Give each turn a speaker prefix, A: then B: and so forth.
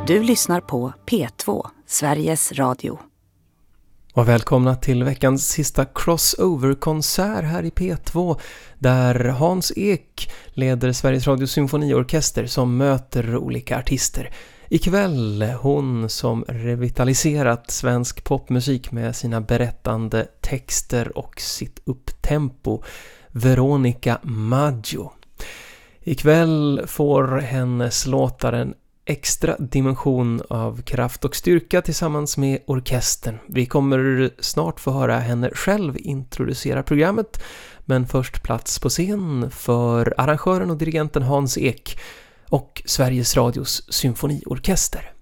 A: Du lyssnar på P2, Sveriges Radio.
B: Och välkomna till veckans sista crossover-konsert här i P2 där Hans Ek leder Sveriges Radios symfoniorkester som möter olika artister. Ikväll hon som revitaliserat svensk popmusik med sina berättande texter och sitt upptempo, Veronica Maggio. Ikväll får hennes låtar en extra dimension av kraft och styrka tillsammans med orkestern. Vi kommer snart få höra henne själv introducera programmet, men först plats på scen för arrangören och dirigenten Hans Ek och Sveriges Radios symfoniorkester.